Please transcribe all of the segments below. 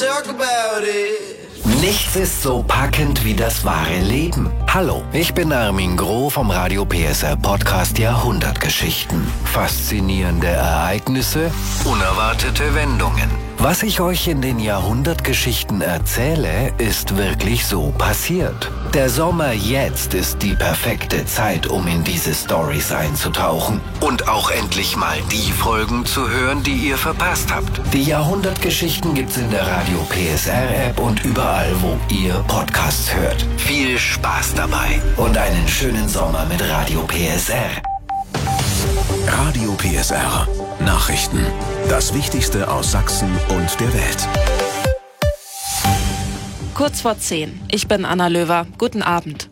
talk about it. Nichts ist so packend wie das wahre Leben. Hallo, ich bin Armin Groh vom Radio PSR Podcast Jahrhundertgeschichten. Faszinierende Ereignisse, unerwartete Wendungen. Was ich euch in den Jahrhundertgeschichten erzähle, ist wirklich so passiert. Der Sommer jetzt ist die perfekte Zeit, um in diese Storys einzutauchen und auch endlich mal die Folgen zu hören, die ihr verpasst habt. Die Jahrhundertgeschichten gibt's in der Radio PSR App und überall, wo ihr Podcasts hört. Viel Spaß dabei und einen schönen Sommer mit Radio PSR. Radio PSR. Nachrichten. Das Wichtigste aus Sachsen und der Welt. Kurz vor 10. Ich bin Anna Löwer. Guten Abend.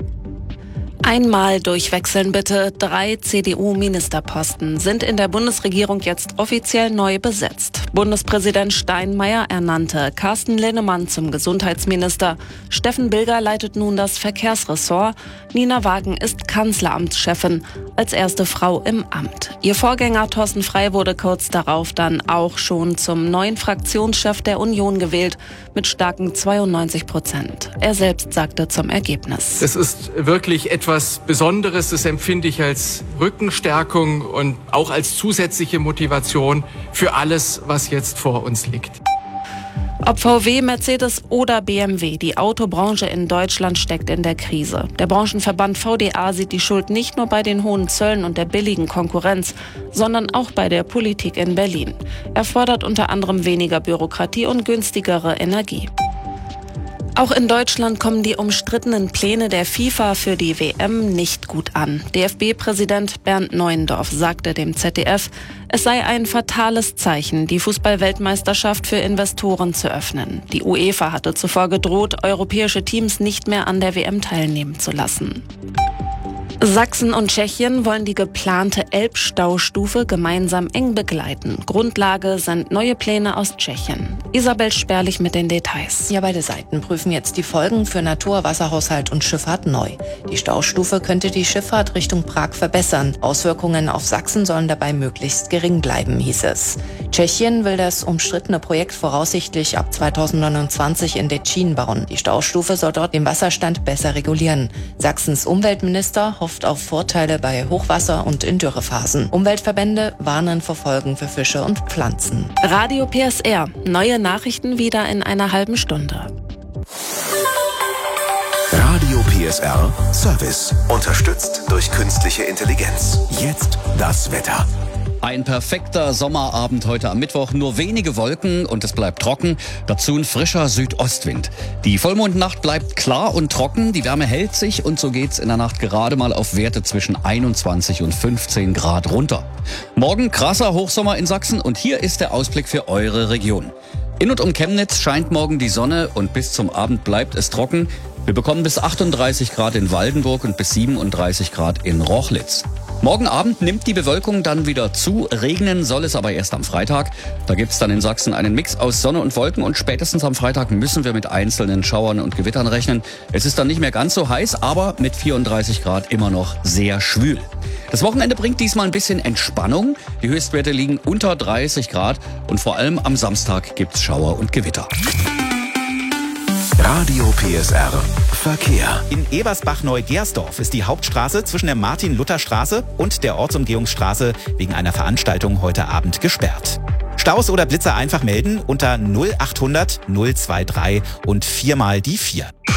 Einmal durchwechseln bitte. 3 CDU-Ministerposten sind in der Bundesregierung jetzt offiziell neu besetzt. Bundespräsident Steinmeier ernannte Carsten Linnemann zum Gesundheitsminister. Steffen Bilger leitet nun das Verkehrsressort. Nina Wagen ist Kanzleramtschefin, als erste Frau im Amt. Ihr Vorgänger Thorsten Frey wurde kurz darauf dann auch schon zum neuen Fraktionschef der Union gewählt, mit starken 92%. Er selbst sagte zum Ergebnis: Es ist wirklich etwas Besonderes, das empfinde ich als Rückenstärkung und auch als zusätzliche Motivation für alles, was jetzt vor uns liegt. Ob VW, Mercedes oder BMW, die Autobranche in Deutschland steckt in der Krise. Der Branchenverband VDA sieht die Schuld nicht nur bei den hohen Zöllen und der billigen Konkurrenz, sondern auch bei der Politik in Berlin. Er fordert unter anderem weniger Bürokratie und günstigere Energie. Auch in Deutschland kommen die umstrittenen Pläne der FIFA für die WM nicht gut an. DFB-Präsident Bernd Neuendorf sagte dem ZDF, es sei ein fatales Zeichen, die Fußball-Weltmeisterschaft für Investoren zu öffnen. Die UEFA hatte zuvor gedroht, europäische Teams nicht mehr an der WM teilnehmen zu lassen. Sachsen und Tschechien wollen die geplante Elbstaustufe gemeinsam eng begleiten. Grundlage sind neue Pläne aus Tschechien. Isabel Sperlich mit den Details. Ja, beide Seiten prüfen jetzt die Folgen für Natur, Wasserhaushalt und Schifffahrt neu. Die Staustufe könnte die Schifffahrt Richtung Prag verbessern. Auswirkungen auf Sachsen sollen dabei möglichst gering bleiben, hieß es. Tschechien will das umstrittene Projekt voraussichtlich ab 2029 in Děčín bauen. Die Staustufe soll dort den Wasserstand besser regulieren. Sachsens Umweltminister hofft auf Vorteile bei Hochwasser und in Dürrephasen. Umweltverbände warnen vor Folgen für Fische und Pflanzen. Radio PSR. Neue Nachrichten wieder in einer halben Stunde. Radio PSR Service. Unterstützt durch künstliche Intelligenz. Jetzt das Wetter. Ein perfekter Sommerabend heute am Mittwoch. Nur wenige Wolken und es bleibt trocken. Dazu ein frischer Südostwind. Die Vollmondnacht bleibt klar und trocken. Die Wärme hält sich und so geht's in der Nacht gerade mal auf Werte zwischen 21 und 15 Grad runter. Morgen krasser Hochsommer in Sachsen und hier ist der Ausblick für eure Region. In und um Chemnitz scheint morgen die Sonne und bis zum Abend bleibt es trocken. Wir bekommen bis 38 Grad in Waldenburg und bis 37 Grad in Rochlitz. Morgen Abend nimmt die Bewölkung dann wieder zu. Regnen soll es aber erst am Freitag. Da gibt's dann in Sachsen einen Mix aus Sonne und Wolken und spätestens am Freitag müssen wir mit einzelnen Schauern und Gewittern rechnen. Es ist dann nicht mehr ganz so heiß, aber mit 34 Grad immer noch sehr schwül. Das Wochenende bringt diesmal ein bisschen Entspannung. Die Höchstwerte liegen unter 30 Grad und vor allem am Samstag gibt's Schauer und Gewitter. Radio PSR Verkehr. In Ebersbach-Neugersdorf ist die Hauptstraße zwischen der Martin-Luther-Straße und der Ortsumgehungsstraße wegen einer Veranstaltung heute Abend gesperrt. Staus oder Blitzer einfach melden unter 0800 023 und 4 mal die 4.